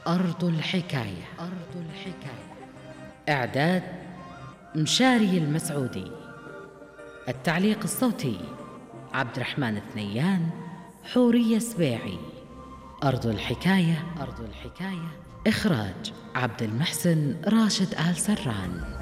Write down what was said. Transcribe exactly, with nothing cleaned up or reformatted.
أرض الحكاية. أرض الحكاية. إعداد مشاري المسعودي. التعليق الصوتي عبد الرحمن الثنيان، حورية سبيعي. أرض الحكاية. أرض الحكاية. إخراج عبد المحسن راشد آل سران.